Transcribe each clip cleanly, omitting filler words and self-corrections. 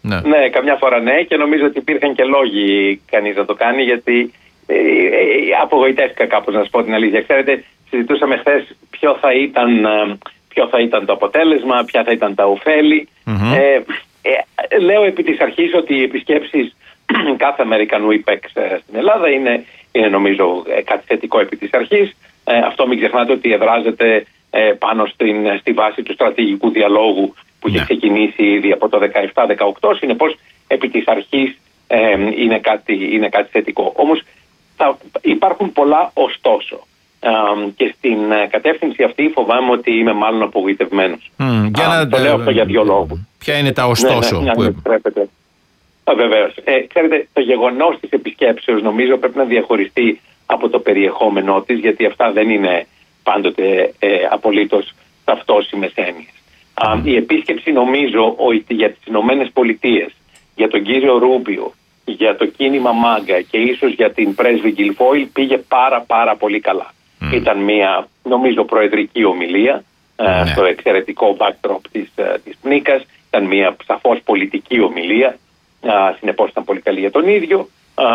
Ναι, καμιά φορά ναι, και νομίζω ότι υπήρχαν και λόγοι κανείς να το κάνει, γιατί απογοητεύτηκα κάπως, να σας πω την αλήθεια. Ξέρετε, συζητούσαμε χθες ποιο θα ήταν το αποτέλεσμα, ποια θα ήταν τα ωφέλη. Λέω επί της αρχής ότι οι επισκέψεις κάθε Αμερικανού ΙΠΕΚ στην Ελλάδα είναι νομίζω κάτι θετικό επί της αρχής. Αυτό μην ξεχνάτε ότι εδράζεται πάνω στη βάση του στρατηγικού διαλόγου που είχε ξεκινήσει ήδη από το 17-18. Συνεπώς επί της αρχής είναι κάτι θετικό. Όμως υπάρχουν πολλά ωστόσο. Και στην κατεύθυνση αυτή φοβάμαι ότι είμαι μάλλον απογοητευμένος. Το λέω αυτό για δύο λόγους. Ποια είναι τα ωστόσο? Βεβαίως. Ξέρετε, το γεγονός της επισκέψεως νομίζω πρέπει να διαχωριστεί από το περιεχόμενό της, γιατί αυτά δεν είναι πάντοτε απολύτως ταυτόσιμες έννοιες. Η επίσκεψη νομίζω ότι για τις Ηνωμένες Πολιτείες, για τον κύριο Ρούμπιο, για το κίνημα Μάγκα και ίσως για την πρέσβη Γκιλφόιλ πήγε πάρα πολύ καλά. Ήταν μια νομίζω προεδρική ομιλία στο εξαιρετικό backdrop της Πνίκας. Ήταν μια σαφώς πολιτική ομιλία. Συνεπώς ήταν πολύ καλή για τον ίδιο.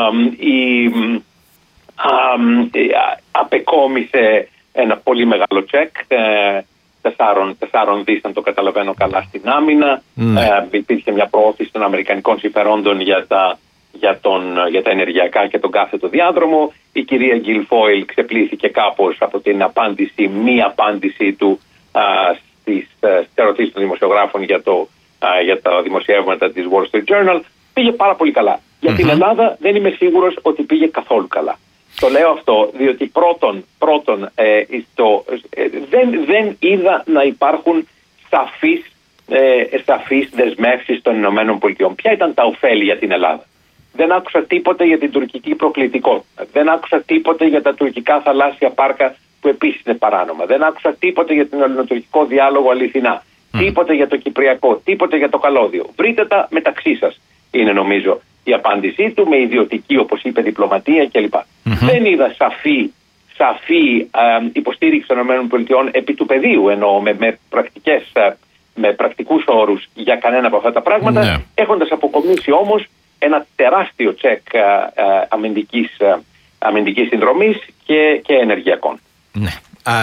Απεκόμισε ένα πολύ μεγάλο τσεκ, 4 δις αν το καταλαβαίνω καλά στην άμυνα. Υπήρχε μια προώθηση των αμερικανικών συμφερόντων για τα ενεργειακά και τον κάθετο διάδρομο. Η κυρία Γκιλφόιλ ξεπλήθηκε κάπως από την μη απάντησή του στις ερωτήσεις των δημοσιογράφων για τα δημοσιεύματα της Wall Street Journal. Πήγε πάρα πολύ καλά. Για την Ελλάδα δεν είμαι σίγουρος ότι πήγε καθόλου καλά. Το λέω αυτό διότι πρώτον δεν είδα να υπάρχουν σαφείς δεσμεύσεις των Ηνωμένων Πολιτειών. Ποια ήταν τα ωφέλη για την Ελλάδα? Δεν άκουσα τίποτε για την τουρκική προκλητικότητα. Δεν άκουσα τίποτε για τα τουρκικά θαλάσσια πάρκα που επίσης είναι παράνομα. Δεν άκουσα τίποτε για τον ελληνοτουρκικό διάλογο αληθινά. Τίποτε για το κυπριακό. Τίποτε για το καλώδιο. Βρείτε τα μεταξύ σας. Είναι νομίζω η απάντησή του, με ιδιωτική, όπως είπε, διπλωματία κλπ. Δεν είδα σαφή υποστήριξη των ΗΠΑ επί του πεδίου, εννοώ με πρακτικούς όρους για κανένα από αυτά τα πράγματα, έχοντας αποκομίσει όμως ένα τεράστιο τσεκ αμυντικής συνδρομής και ενεργειακών. Ναι.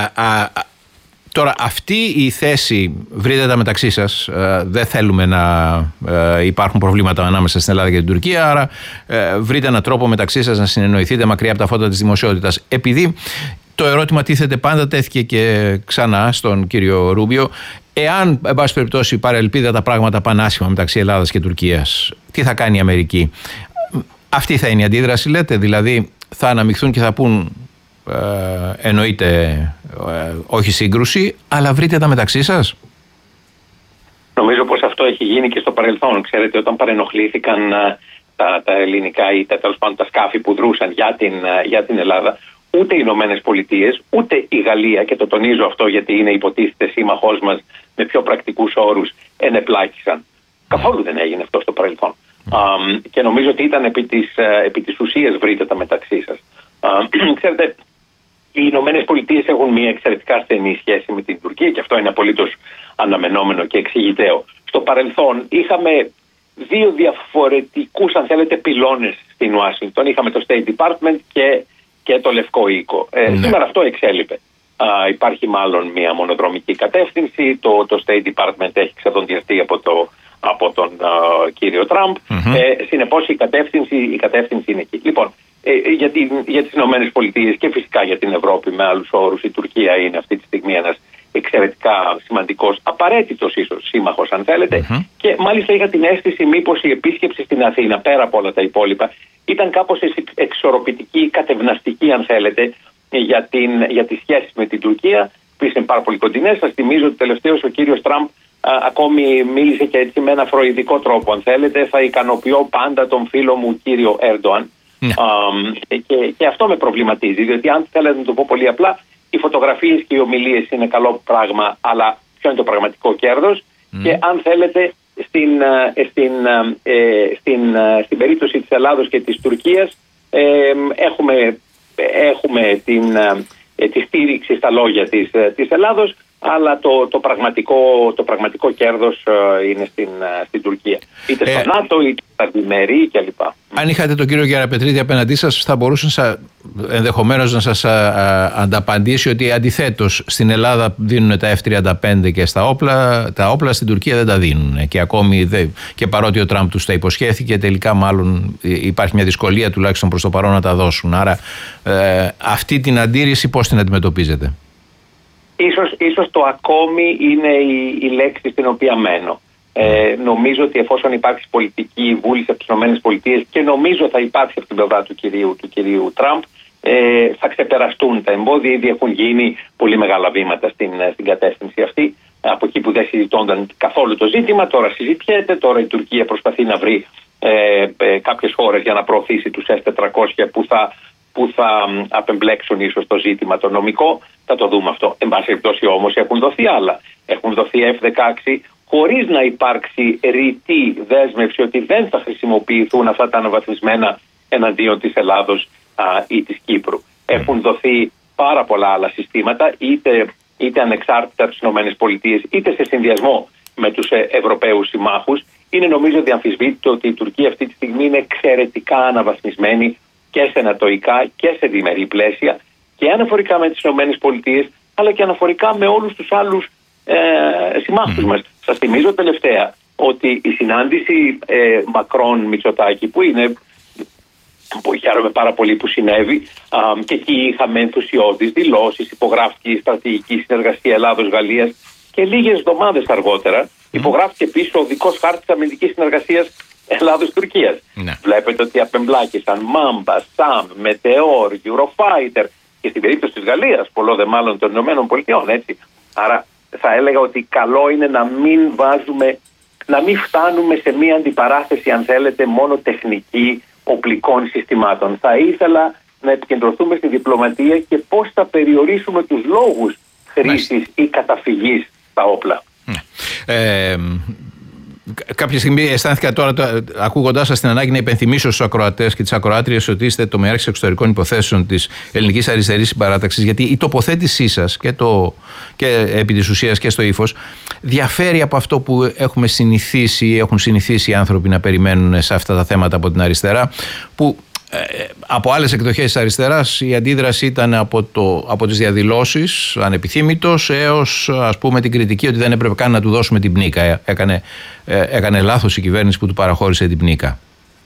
Τώρα, αυτή η θέση, βρείτε τα μεταξύ σας, δεν θέλουμε να υπάρχουν προβλήματα ανάμεσα στην Ελλάδα και την Τουρκία, άρα βρείτε έναν τρόπο μεταξύ σας να συνεννοηθείτε μακριά από τα φώτα της δημοσιότητας. Επειδή το ερώτημα τίθεται πάντα, τέθηκε και ξανά στον κύριο Ρούμπιο, εάν, εν πάση περιπτώσει, παρελπίδα τα πράγματα πάνε άσχημα μεταξύ Ελλάδας και Τουρκίας, τι θα κάνει η Αμερική? Αυτή θα είναι η αντίδραση, λέτε? Δηλαδή θα αναμειχθούν και θα πούν εννοείται όχι σύγκρουση, αλλά βρείτε τα μεταξύ σας. Νομίζω πως αυτό έχει γίνει και στο παρελθόν. Ξέρετε, όταν παρενοχλήθηκαν τα ελληνικά ή τέλος πάντων τα σκάφη που δρούσαν για την Ελλάδα, ούτε οι Ηνωμένες Πολιτείες ούτε η Γαλλία, και το τονίζω αυτό γιατί είναι υποτίθεται σύμμαχός μας με πιο πρακτικούς όρους, ενεπλάκησαν. Καθόλου δεν έγινε αυτό στο παρελθόν. Και νομίζω ότι ήταν επί της ουσίας βρείτε τα μεταξύ σας. Ξέρετε, οι Ηνωμένες Πολιτείες έχουν μια εξαιρετικά στενή σχέση με την Τουρκία και αυτό είναι απολύτως αναμενόμενο και εξηγητέο. Στο παρελθόν είχαμε δύο διαφορετικούς, αν θέλετε, πυλώνες στην Ουάσιγκτον. Είχαμε το State Department και το Λευκό Οίκο. Σήμερα αυτό εξέλιπε. Υπάρχει μάλλον μια μονοδρομική κατεύθυνση. Το State Department έχει ξεδοντιαστεί από τον κύριο Τραμπ. Συνεπώς η κατεύθυνση είναι εκεί. Λοιπόν, για τις Ηνωμένες Πολιτείες και φυσικά για την Ευρώπη με άλλους όρους, η Τουρκία είναι αυτή τη στιγμή ένας εξαιρετικά σημαντικός, απαραίτητος ίσως σύμμαχος αν θέλετε, και μάλιστα είχα την αίσθηση μήπως η επίσκεψη στην Αθήνα, πέρα από όλα τα υπόλοιπα, ήταν κάπως εξορροπητική, κατευναστική αν θέλετε, για τις σχέσεις με την Τουρκία, που είναι πάρα πολύ κοντινές. Σας θυμίζω ότι τελευταίως ο κύριος Τραμπ ακόμη μίλησε και έτσι με ένα φροηδικό τρόπο αν θέλετε, θα ικανοποιώ πάντα τον φίλο μου κύριο Ερντοάν. Και αυτό με προβληματίζει, διότι αν θέλετε να το πω πολύ απλά, οι φωτογραφίες και οι ομιλίες είναι καλό πράγμα, αλλά ποιο είναι το πραγματικό κέρδος? Και αν θέλετε στην περίπτωση της Ελλάδος και της Τουρκίας έχουμε τη στήριξη στα λόγια της Ελλάδος, αλλά το πραγματικό κέρδος είναι στην Τουρκία. Είτε στο ΝΑΤΟ, είτε στα διμερεί κλπ. Αν είχατε τον κύριο Γεραπετρίδη απέναντί σας, θα μπορούσε ενδεχομένως να σας ανταπαντήσει ότι αντιθέτως στην Ελλάδα δίνουν τα F-35 και τα όπλα στην Τουρκία δεν τα δίνουν. Και ακόμη και παρότι ο Τραμπ τους τα υποσχέθηκε, τελικά μάλλον υπάρχει μια δυσκολία τουλάχιστον προς το παρόν να τα δώσουν. Άρα αυτή την αντίρρηση πώς την αντιμετωπίζετε? Ίσως το ακόμη είναι η λέξη στην οποία μένω. Νομίζω ότι εφόσον υπάρξει πολιτική βούληση από τις ΗΠΑ και νομίζω θα υπάρξει από την πλευρά του κυρίου Τραμπ, θα ξεπεραστούν τα εμπόδια. Ήδη έχουν γίνει πολύ μεγάλα βήματα στην κατεύθυνση αυτή. Από εκεί που δεν συζητώνταν καθόλου το ζήτημα, τώρα συζητιέται. Τώρα η Τουρκία προσπαθεί να βρει κάποιες χώρες για να προωθήσει τους S-400 που θα απεμπλέξουν ίσως το ζήτημα το νομικό. Θα το δούμε αυτό. Εν πάση περιπτώσει όμως έχουν δοθεί άλλα. Έχουν δοθεί F-16 χωρίς να υπάρξει ρητή δέσμευση ότι δεν θα χρησιμοποιηθούν αυτά τα αναβαθμισμένα εναντίον της Ελλάδος ή της Κύπρου. Έχουν δοθεί πάρα πολλά άλλα συστήματα, είτε ανεξάρτητα από τις ΗΠΑ, είτε σε συνδυασμό με τους Ευρωπαίους συμμάχους. Είναι νομίζω διαμφισβήτητο ότι η Τουρκία αυτή τη στιγμή είναι εξαιρετικά αναβαθμισμένη και σε νατοϊκά και σε διμερή πλαίσια και αναφορικά με τις ΗΠΑ, αλλά και αναφορικά με όλους τους άλλους συμμάχους μας. Σας θυμίζω τελευταία ότι η συνάντηση Μακρόν-Μητσοτάκη που χαίρομαι πάρα πολύ που συνέβη και εκεί είχαμε ενθουσιώδεις δηλώσεις, υπογράφηκε η στρατηγική συνεργασία Ελλάδος-Γαλλίας και λίγες εβδομάδες αργότερα υπογράφηκε επίσης ο οδικός χάρτης αμυντικής συνεργασίας Ελλάδος-Τουρκίας. Βλέπετε ότι απεμπλάκησαν Μάμπα, ΣΑΜ, Μετεόρ, Eurofighter και στην περίπτωση της Γαλλίας, πολλό δε μάλλον των ΗΠΑ, έτσι. Άρα θα έλεγα ότι καλό είναι να μην φτάνουμε σε μία αντιπαράθεση, αν θέλετε, μόνο τεχνική οπλικών συστημάτων. Θα ήθελα να επικεντρωθούμε στη διπλωματία και πώς θα περιορίσουμε τους λόγους χρήσης ή καταφυγής στα όπλα. Κάποια στιγμή αισθάνθηκα τώρα, ακούγοντάς σας, την ανάγκη να υπενθυμίσω στους ακροατές και τις ακροάτριες ότι είστε τομεάρχης εξωτερικών υποθέσεων της Ελληνικής Αριστερής Συμπαράταξης, γιατί η τοποθέτησή σας και επί της ουσίας και στο ύφος διαφέρει από αυτό που έχουν συνηθίσει οι άνθρωποι να περιμένουν σε αυτά τα θέματα από την αριστερά, που από άλλες εκδοχές της αριστεράς η αντίδραση ήταν από τις διαδηλώσεις ανεπιθύμητος έως ας πούμε την κριτική ότι δεν έπρεπε καν να του δώσουμε την πνίκα. Έκανε λάθος η κυβέρνηση που του παραχώρησε την πνίκα.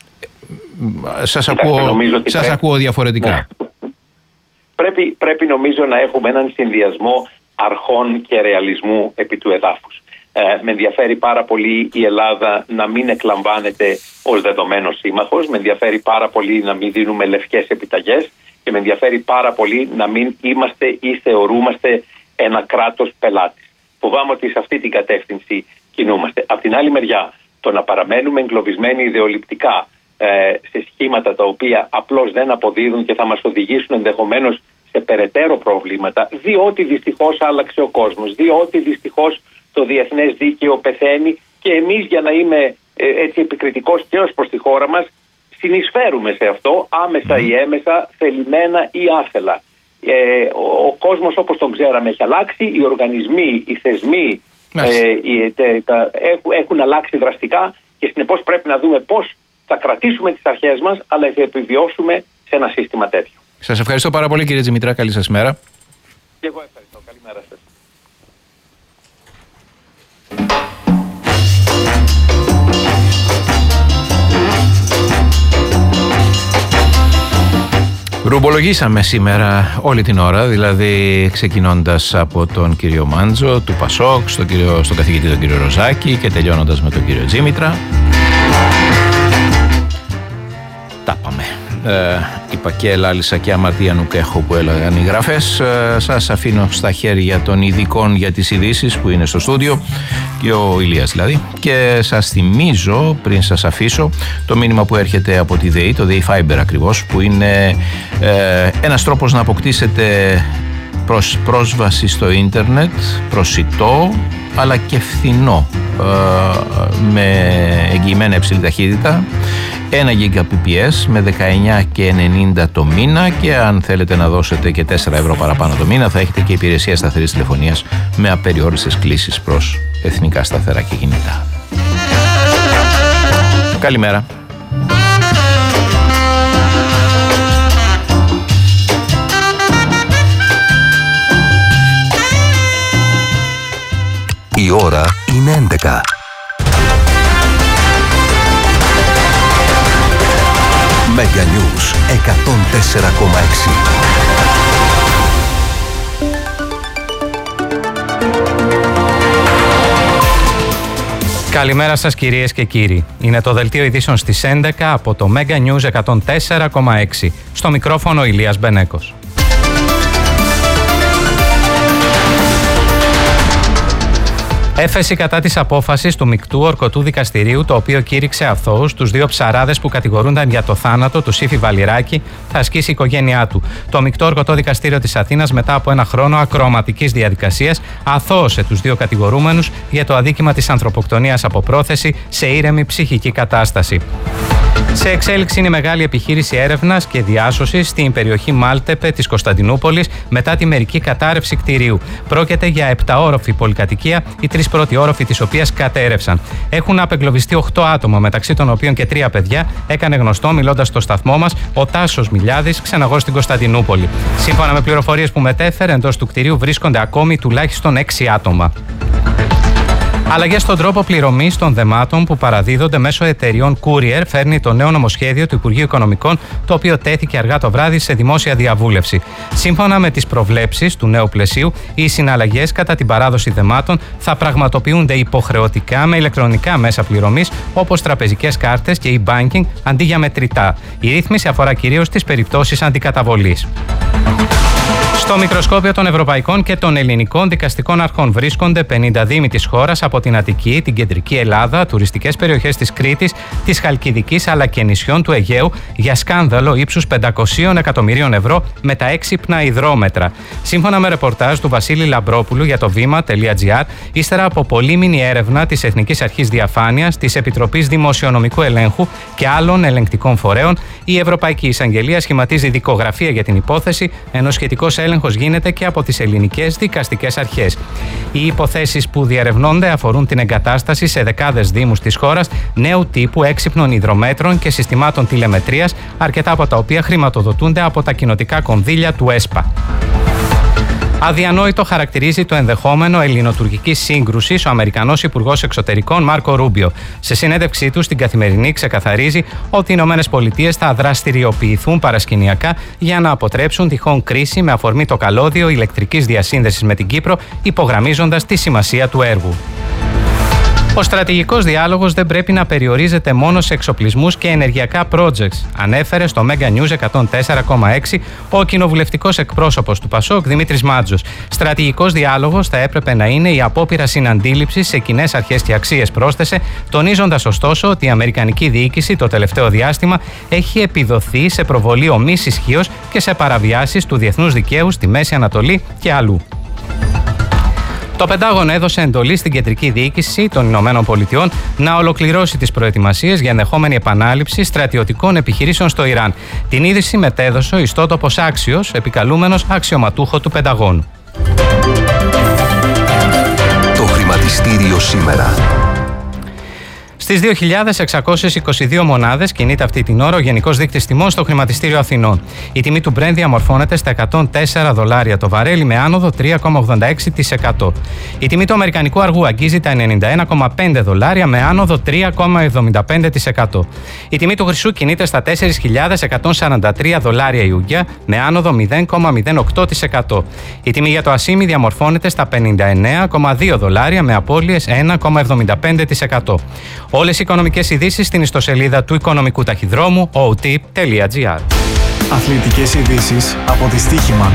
Σας ακούω διαφορετικά. Πρέπει νομίζω να έχουμε έναν συνδυασμό αρχών και ρεαλισμού επί του εδάφους. Με ενδιαφέρει πάρα πολύ η Ελλάδα να μην εκλαμβάνεται ως δεδομένος σύμμαχος, με ενδιαφέρει πάρα πολύ να μην δίνουμε λευκές επιταγές και με ενδιαφέρει πάρα πολύ να μην είμαστε ή θεωρούμαστε ένα κράτος πελάτης. Φοβάμαι ότι σε αυτή την κατεύθυνση κινούμαστε. Απ' την άλλη μεριά, το να παραμένουμε εγκλωβισμένοι ιδεολειπτικά σε σχήματα τα οποία απλώς δεν αποδίδουν και θα μας οδηγήσουν ενδεχομένως σε περαιτέρω προβλήματα, διότι δυστυχώς άλλαξε ο κόσμος, διότι δυστυχώς το διεθνές δίκαιο πεθαίνει και εμείς, για να είμαι έτσι επικριτικός και ως προς τη χώρα μας, συνεισφέρουμε σε αυτό άμεσα ή έμεσα, θελημένα ή άθελα. Ο κόσμος όπως τον ξέραμε έχει αλλάξει, οι οργανισμοί, οι θεσμοί έχουν αλλάξει δραστικά και συνεπώς πρέπει να δούμε πώς θα κρατήσουμε τις αρχές μας, αλλά θα επιβιώσουμε σε ένα σύστημα τέτοιο. Σας ευχαριστώ πάρα πολύ, κύριε Τζιμητρά. Καλή σας μέρα. Και εγώ ευχαριστώ. Καλημέρα σας. Ρομπολογήσαμε σήμερα όλη την ώρα, δηλαδή ξεκινώντας από τον κύριο Μάντζο του Πασόκ, στον καθηγητή τον κύριο Ροζάκη και τελειώνοντας με τον κύριο Τζίμητρα. Τα πάμε. Είπα και ελάλησα και αμαρτία νουκέχω που έλεγαν οι γραφές. Σας αφήνω στα χέρια των ειδικών για τις ειδήσεις που είναι στο στούντιο, και ο Ηλίας δηλαδή, και σας θυμίζω πριν σας αφήσω το μήνυμα που έρχεται από τη ΔΕΗ, το ΔΕΗ Fiber ακριβώς, που είναι ένας τρόπος να αποκτήσετε πρόσβαση στο ίντερνετ, προσιτό αλλά και φθηνό, με εγγυημένα υψηλή ταχύτητα, 1 Gbps με 19,90 το μήνα, και αν θέλετε να δώσετε και 4 ευρώ παραπάνω το μήνα θα έχετε και υπηρεσία σταθερής τηλεφωνίας με απεριόριστες κλήσεις προς εθνικά σταθερά και κινητά. Καλημέρα. Η ώρα είναι 11. Mega News 104,6. Καλημέρα σας κυρίες και κύριοι. Είναι το δελτίο ειδήσεων στις 11 από το Mega News 104,6. Στο μικρόφωνο Ηλίας Μπενέκος. Έφεση κατά της απόφασης του μεικτού ορκωτού δικαστηρίου, το οποίο κήρυξε αθώους τους 2 ψαράδες που κατηγορούνταν για το θάνατο του Σύφη Βαλιράκη, θα ασκήσει η οικογένειά του. Το μεικτό ορκωτό δικαστήριο της Αθήνας, μετά από 1 χρόνο ακροαματικής διαδικασίας, αθώωσε τους 2 κατηγορούμενους για το αδίκημα της ανθρωποκτονίας από πρόθεση σε ήρεμη ψυχική κατάσταση. Σε εξέλιξη είναι η μεγάλη επιχείρηση έρευνας και διάσωσης στην περιοχή Μάλτεπε της Κωνσταντινούπολης μετά τη μερική κατάρρευση κτηρίου. Πρόκειται για 7όροφη πολυκατοικία, οι 3 πρώτοι όροφοι της οποίας κατέρευσαν. Έχουν απεγκλωβιστεί 8 άτομα, μεταξύ των οποίων και 3 παιδιά, έκανε γνωστό μιλώντας στο σταθμό μας ο Τάσος Μιλιάδης, ξεναγός στην Κωνσταντινούπολη. Σύμφωνα με πληροφορίες που μετέφερε, εντός του κτηρίου βρίσκονται ακόμη τουλάχιστον 6 άτομα. Αλλαγές στον τρόπο πληρωμής των δεμάτων που παραδίδονται μέσω εταιριών courier φέρνει το νέο νομοσχέδιο του Υπουργείου Οικονομικών, το οποίο τέθηκε αργά το βράδυ σε δημόσια διαβούλευση. Σύμφωνα με τις προβλέψεις του νέου πλαισίου, οι συναλλαγές κατά την παράδοση δεμάτων θα πραγματοποιούνται υποχρεωτικά με ηλεκτρονικά μέσα πληρωμής, όπως τραπεζικές κάρτες και e-banking, αντί για μετρητά. Η ρύθμιση αφορά κυρίως τις περιπτώσεις αντικαταβολής. Στο μικροσκόπιο των ευρωπαϊκών και των ελληνικών δικαστικών αρχών βρίσκονται 50 δήμοι της χώρας, από την Αττική, την Κεντρική Ελλάδα, τουριστικές περιοχές της Κρήτης, της Χαλκιδικής αλλά και νησιών του Αιγαίου, για σκάνδαλο ύψους 500 εκατομμυρίων ευρώ με τα έξυπνα υδρόμετρα. Σύμφωνα με ρεπορτάζ του Βασίλη Λαμπρόπουλου για το βήμα.gr, ύστερα από πολύμηνη έρευνα της Εθνικής Αρχής Διαφάνειας, της Επιτροπής Δημοσιονομικού Ελέγχου και άλλων ελεγκτικών φορέων, η Ευρωπαϊκή Εισαγγελία σχηματίζει δικογραφία για την υπόθεση, ενώ σχετικός έλεγχος γίνεται και από τις ελληνικές δικαστικές αρχές. Οι υποθέσεις που διερευνώνται αφορούν την εγκατάσταση σε δεκάδες δήμους της χώρας νέου τύπου έξυπνων υδρομέτρων και συστημάτων τηλεμετρίας, αρκετά από τα οποία χρηματοδοτούνται από τα κοινοτικά κονδύλια του ΕΣΠΑ. Αδιανόητο χαρακτηρίζει το ενδεχόμενο ελληνοτουρκικής σύγκρουσης ο Αμερικανός Υπουργός Εξωτερικών Μάρκο Ρούμπιο. Σε συνέντευξή του στην Καθημερινή ξεκαθαρίζει ότι οι ΗΠΑ θα δραστηριοποιηθούν παρασκηνιακά για να αποτρέψουν τυχόν κρίση με αφορμή το καλώδιο ηλεκτρικής διασύνδεσης με την Κύπρο, υπογραμμίζοντας τη σημασία του έργου. Ο στρατηγικός διάλογος δεν πρέπει να περιορίζεται μόνο σε εξοπλισμούς και ενεργειακά projects, ανέφερε στο Mega News 104,6 ο κοινοβουλευτικός εκπρόσωπος του ΠΑΣΟΚ Δημήτρης Μάτζος. Στρατηγικός διάλογος θα έπρεπε να είναι η απόπειρα συναντήληψης σε κοινές αρχές και αξίες, πρόσθεσε, τονίζοντας ωστόσο ότι η αμερικανική διοίκηση το τελευταίο διάστημα έχει επιδοθεί σε προβολή ομής ισχύως και σε παραβιάσεις του διεθνούς δικαίου στη Μέση Ανατολή και αλλού. Το Πεντάγωνο έδωσε εντολή στην κεντρική διοίκηση των Ηνωμένων Πολιτειών να ολοκληρώσει τις προετοιμασίες για ενδεχόμενη επανάληψη στρατιωτικών επιχειρήσεων στο Ιράν. Την είδηση μετέδωσε ο ιστότοπος Άξιος, επικαλούμενος αξιωματούχο του Πενταγώνου. Το χρηματιστήριο σήμερα. Στις 2.622 μονάδες κινείται αυτή την ώρα ο Γενικός Δείκτης Τιμών στο Χρηματιστήριο Αθηνών. Η τιμή του Brent διαμορφώνεται στα $104 το βαρέλι με άνοδο 3,86%. Η τιμή του Αμερικανικού αργού αγγίζει τα $91,5 με άνοδο 3,75%. Η τιμή του χρυσού κινείται στα $4.143 η ουγγιά με άνοδο 0,08%. Η τιμή για το ασίμι διαμορφώνεται στα $59,2 με απώλειες 1,75%. Όλες οι οικονομικές ειδήσεις στην ιστοσελίδα του Οικονομικού Ταχυδρόμου otip.gr. Αθλητικές ειδήσεις από τη Στοίχημαν.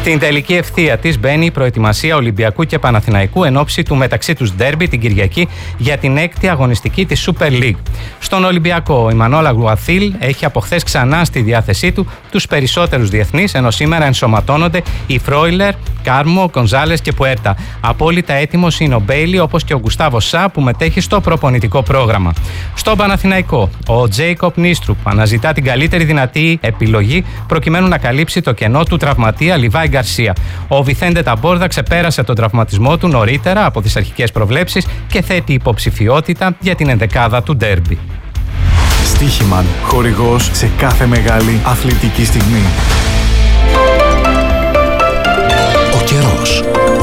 Στην τελική ευθεία της μπαίνει η προετοιμασία Ολυμπιακού και Παναθηναϊκού εν ώψη του μεταξύ τους ντέρμπι την Κυριακή για την 6η αγωνιστική της Super League. Στον Ολυμπιακό, η Μανόλα Γουαθίλ έχει από χθες ξανά στη διάθεσή του τους περισσότερους διεθνείς, ενώ σήμερα ενσωματώνονται οι Φρόιλερ, Κάρμο, Γκονζάλες και Πουέρτα. Απόλυτα έτοιμος είναι ο Μπέιλι, όπως και ο Γκουστάβο Σα που μετέχει στο προπονητικό πρόγραμμα. Στον Παναθηναϊκό, ο Τζέικοπ Νίστρουπ αναζητά την καλύτερη δυνατή επιλογή προκειμένου να καλύψει το κενό του τραυματία Λιβάη Γκαρσία. Ο Βιθέντε Ταμπόρδα ξεπέρασε τον τραυματισμό του νωρίτερα από τις αρχικές προβλέψεις και θέτει υποψηφιότητα για την ενδεκάδα του ντέρμπι. Στοίχημαν, χορηγός σε κάθε μεγάλη αθλητική στιγμή. Ο καιρός.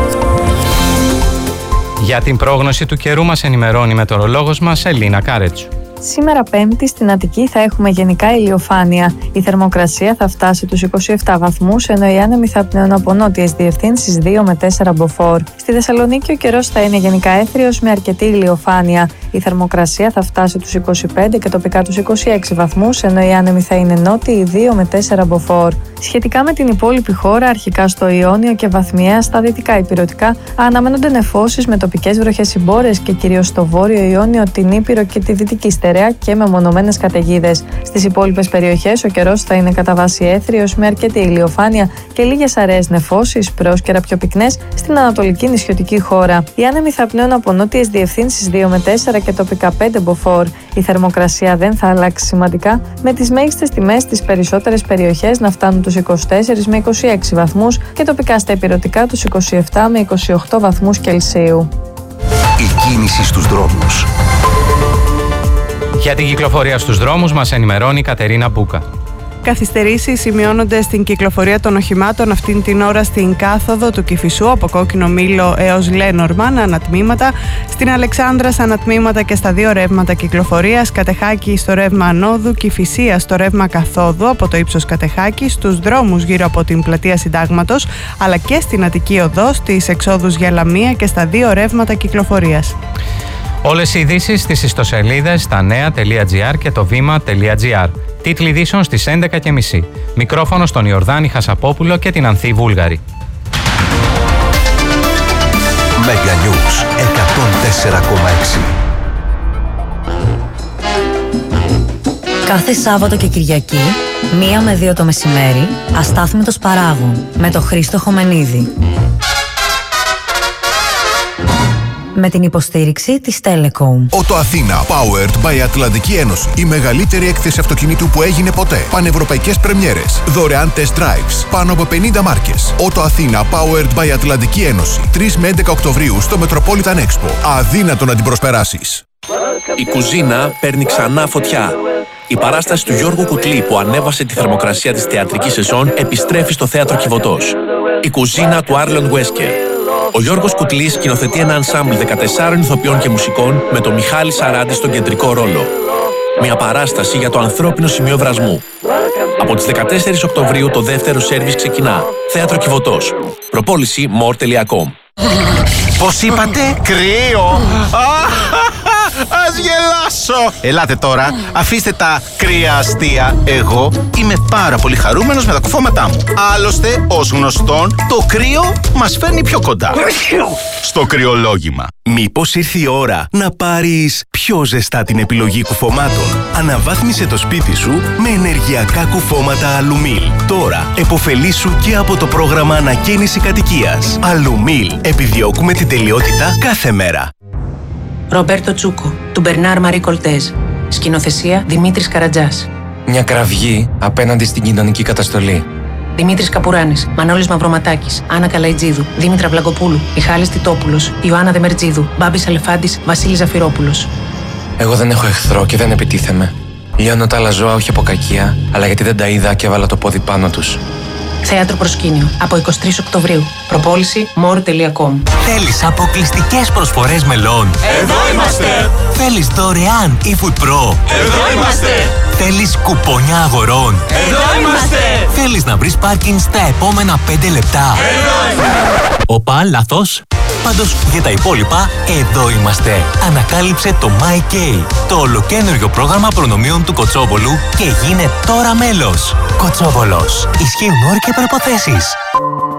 Για την πρόγνωση του καιρού μας ενημερώνει η μετεωρολόγος μας Ελίνα Κάρετσου. Σήμερα Πέμπτη στην Αττική θα έχουμε γενικά ηλιοφάνεια. Η θερμοκρασία θα φτάσει τους 27 βαθμούς, ενώ οι άνεμοι θα πνέουν από νότιες διευθύνσεις 2 με 4 μποφόρ. Στη Θεσσαλονίκη ο καιρός θα είναι γενικά έθριος με αρκετή ηλιοφάνεια. Η θερμοκρασία θα φτάσει τους 25 και τοπικά τους 26 βαθμούς, ενώ οι άνεμοι θα είναι νότιοι 2 με 4 μποφόρ. Σχετικά με την υπόλοιπη χώρα, αρχικά στο Ιόνιο και βαθμιαία στα δυτικά ηπειρωτικά, αναμένονται νεφώσεις με τοπικές βροχές συμπόρες και κυρίως στο βόρειο Ιόνιο, την Ήπειρο και τη Δυτική Στερεά και με μονομένες καταιγίδες. Στις υπόλοιπες περιοχές ο καιρός θα είναι κατά βάση έθριος με αρκετή ηλιοφάνεια και λίγες αραιές νεφώσεις, πρόσκαιρα πιο πυκνές στην ανατολική νησιωτική χώρα. Οι άνεμοι θα πνέουν από νότιες διευθύνσεις 2 με 4 και τοπικά 5 μποφόρ. Η θερμοκρασία δεν θα αλλάξει σημαντικά, με τις μέγιστες τιμές στις περισσότερες περιοχές να φτάνουν τους 24 με 26 βαθμούς και τοπικά στα ηπειρωτικά τους 27 με 28 βαθμούς Κελσίου. Η κίνηση στους δρόμους. Για την κυκλοφορία στους δρόμους μας ενημερώνει η Κατερίνα Μπούκα. Καθυστερήσεις σημειώνονται στην κυκλοφορία των οχημάτων αυτήν την ώρα στην κάθοδο του Κηφισού από Κόκκινο Μήλο έως Λένορμαν ανατμήματα, στην Αλεξάνδρας ανατμήματα και στα δύο ρεύματα κυκλοφορίας, Κατεχάκη στο ρεύμα ανόδου, Κηφισία στο ρεύμα καθόδου από το ύψος Κατεχάκη, στους δρόμους γύρω από την πλατεία Συντάγματος, αλλά και στην Αττική Οδό, στις εξόδους για Λαμία και στα δύο ρεύματα κυκλοφορίας. Όλες οι ειδήσεις στις ιστοσελίδες στα νέα.gr και το βήμα.gr. Τίτλοι ειδήσεων στις 11:30. Μικρόφωνο στον Ιορδάνη Χασαπόπουλο και την Ανθή Βούλγαρη. Μεγανιούς 104,6. Κάθε Σάββατο και Κυριακή, 1 με 2 το μεσημέρι, Αστάθμητος Παράγων με το Χρήστο Χομενίδη. Με την υποστήριξη της Telecom. Ότο Αθήνα, powered by Ατλαντική Ένωση. Η μεγαλύτερη έκθεση αυτοκινήτου που έγινε ποτέ. Πανευρωπαϊκές πρεμιέρες. Δωρεάν test drives. Πάνω από 50 μάρκες. Ότο Αθήνα, powered by Ατλαντική Ένωση. 3 με 11 Οκτωβρίου στο Metropolitan Expo. Αδύνατο να την προσπεράσεις. Η κουζίνα παίρνει ξανά φωτιά. Η παράσταση του Γιώργου Κουτλή που ανέβασε τη θερμοκρασία της θεατρικής σεζόν επιστρέφει στο θέατρο Κιβωτός. Η κουζίνα του Άρλον Βέσκερ. Ο Γιώργος Κουτλής σκηνοθετεί ένα ενσάμπλ 14 ηθοποιών και μουσικών με τον Μιχάλη Σαράντη στον κεντρικό ρόλο. Μια παράσταση για το ανθρώπινο σημείο βρασμού. Από τις 14 Οκτωβρίου το δεύτερο σέρβις ξεκινά. Θέατρο Κιβωτός. Προπόληση more.com. Πώς είπατε? Κρύο! Ας γελάσω! Ελάτε τώρα, αφήστε τα κρύα αστεία. Εγώ είμαι πάρα πολύ χαρούμενος με τα κουφώματά μου. Άλλωστε, ως γνωστόν, το κρύο μας φέρνει πιο κοντά στο κρυολόγημα. Μήπως ήρθε η ώρα να πάρεις πιο ζεστά την επιλογή κουφωμάτων? Αναβάθμισε το σπίτι σου με ενεργειακά κουφώματα Αλουμίλ. Τώρα, επωφελήσου και από το πρόγραμμα ανακαίνιση κατοικίας. Αλουμίλ. Επιδιώκουμε την τελειότητα κάθε μέρα. Ρομπέρτο Τσούκο, του Μπερνάρ Μαρί Κολτέζ. Σκηνοθεσία Δημήτρης Καρατζάς. Μια κραυγή απέναντι στην κοινωνική καταστολή. Δημήτρης Καπουράνης, Μανώλης Μαυροματάκης, Άννα Καλαϊτζίδου, Δήμητρα Βλαγκοπούλου, Μιχάλης Τιτόπουλος, Ιωάννα Δεμερτζίδου, Μπάμπης Αλεφάντης, Βασίλης Ζαφυρόπουλος. Εγώ δεν έχω εχθρό και δεν επιτίθεμαι. Λιώνω τα άλλα ζώα όχι από κακία, αλλά γιατί δεν τα είδα και έβαλα το πόδι πάνω τους. Θέατρο Προσκήνιο, από 23 Οκτωβρίου. Προπόληση more.com. Θέλεις αποκλειστικές προσφορές μελών? Εδώ είμαστε! Θέλεις δωρεάν eFood Pro? Εδώ είμαστε! Θέλεις κουπόνια αγορών? Εδώ είμαστε! Θέλεις να βρεις πάρκινγκ στα επόμενα 5 λεπτά? Εδώ είμαστε! Οπα, λάθος. Πάντως για τα υπόλοιπα, εδώ είμαστε. Ανακάλυψε το MyK, το ολοκαίνουργιο πρόγραμμα προνομίων του Κοτσόβολου και γίνε τώρα μέλος. Κοτσόβολος. Ισχύουν όροι και προϋποθέσεις.